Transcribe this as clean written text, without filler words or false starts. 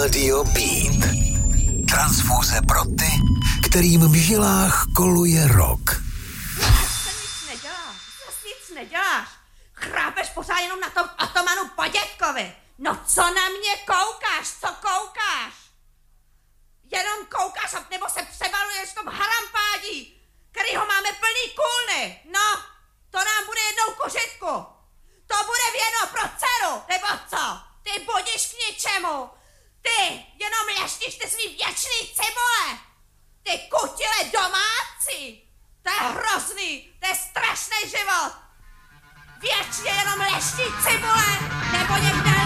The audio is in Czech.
Radio Beat. Transfúze pro ty, kterým v žilách koluje rock. Nic neděláš. Chrápeš pořád jenom na tom atomanu po dětkovi. No co na mě koukáš, co koukáš? Jenom koukáš, nebo se přebaluješ v tom harampádí, kterýho máme plný kůlny. No, to nám bude jednou kuřitku. To bude věno pro dceru, nebo co? Ty budíš k ničemu. Ty jenom leštíš ty svý věčný cibule. Ty kutile domácí. To je hrozný, to je strašný život. Věčně jenom leští cibule, nebo někde